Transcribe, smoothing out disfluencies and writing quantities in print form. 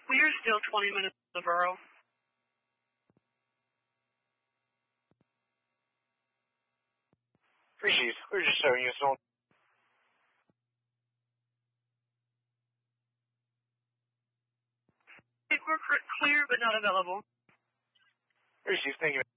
We are still 20 minutes to the borough. Appreciate it. We're just showing you some. We're clear but not available. Appreciate it. Thank you.